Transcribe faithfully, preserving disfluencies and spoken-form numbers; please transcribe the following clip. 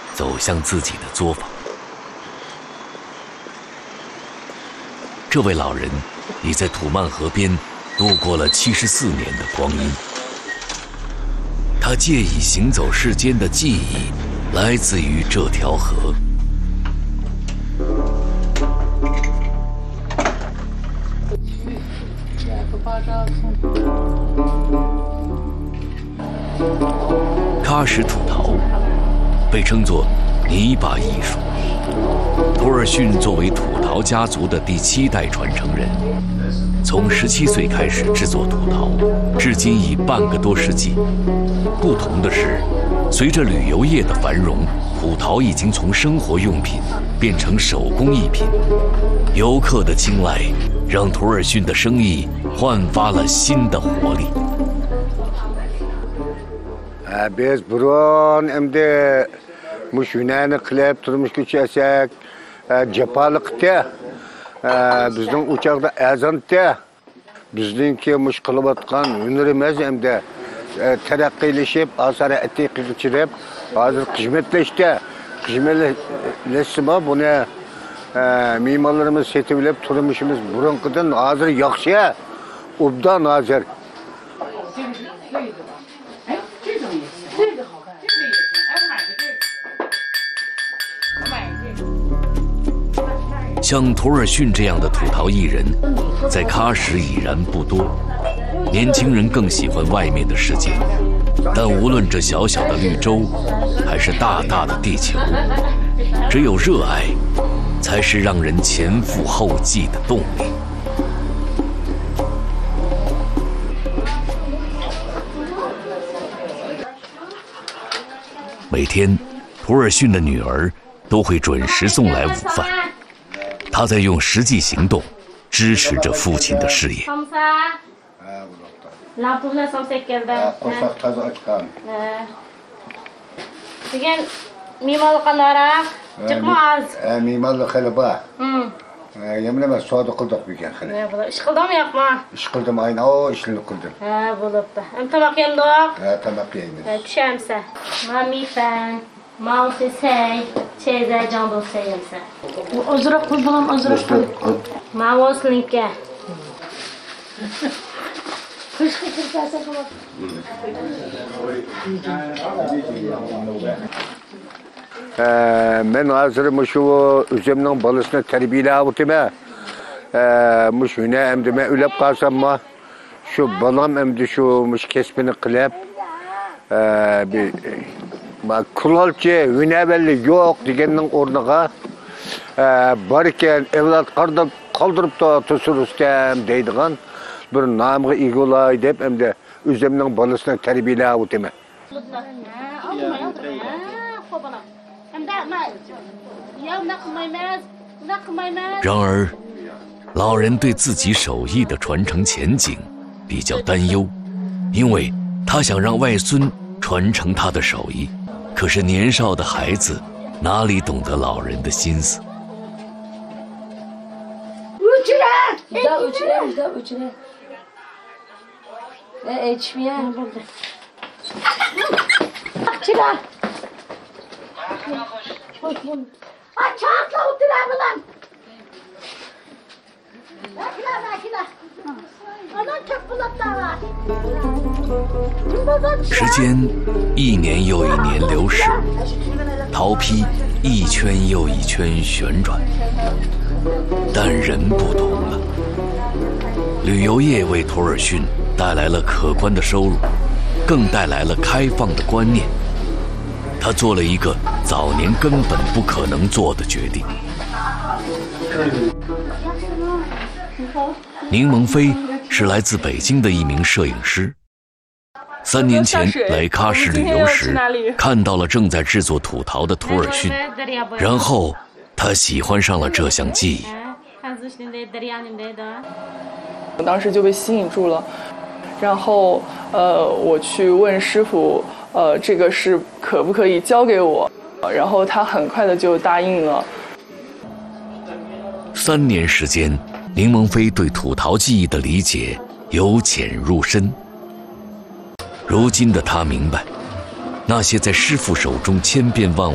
走向自己的作坊。这位老人已在土曼河边度过了七十四年的光阴。他借以行走世间的记忆，来自于这条河。喀什土陶被称作泥巴艺术。托尔逊作为土陶家族的第七代传承人，从十七岁开始制作土陶，至今已半个多世纪。不同的是，随着旅游业的繁荣，土陶已经从生活用品变成手工艺品。游客的青睐让托尔逊的生意焕发了新的活力。 biz burun endi mushunani qilib turmush kechirsak jafoliqda bizning o'choqda azonda bizningki mush qilayotgan hunarimiz endi taraqqiylasib asar atiqqa kechirib hozir xizmatlashda xizmatlashma buni me'morlarimiz setib olib turmushimiz burunqidan hozir yaxshi obdan hozir 像托尔逊这样的土陶艺人，在喀什已然不多。年轻人更喜欢外面的世界，但无论这小小的绿洲，还是大大的地球，只有热爱，才是让人前赴后继的动力。每天，托尔逊的女儿都会准时送来午饭。他在用实际行动支持着父亲的事业。 Yemleme soğudu kıldık bir kere. Ne bu? İş kıldım yapma. İş kıldım aynı o işini kıldım. Ha buluptu. Hem tamak yedim. Ha tamak yedim. Ha düşemse. Mami fen. Mausi sey. Çeyze can dostu yemse. Ozrak kul bulam ozrak kul. Maus linke. Kışkı kırkası bulam. Ben hazır şu üzümden balısını terbiyeli avutime. Muş hüne emdime ülep kalsam mı? Şu balam emdi şu muş kesmini kılıp bir kulalçı hüne belli yok digenin ornağa barken evlat kaldırıp kaldırıp da tusurustem deydiğen bir namı iyi olay deyip emdi üzümden balısını terbiyeli avutime. 然而，老人对自己手艺的传承前景比较担忧，因为他想让外孙传承他的手艺，可是年少的孩子哪里懂得老人的心思？时间一年又一年流逝，陶坯一圈又一圈旋转，但人不同了。旅游业为托尔逊带来了可观的收入，更带来了开放的观念。他做了一个早年根本不可能做的决定。宁蒙飞是来自北京的一名摄影师。三年前来喀什旅游时，看到了正在制作土陶的托尔逊，然后他喜欢上了这项技艺。 我当时就被吸引住了，然后呃，我去问师傅，呃，这个是可不可以教给我？然后他很快的就答应了。 三年时间，宁蒙飞对土陶技艺的理解由浅入深。如今的他明白，那些在师傅手中千变万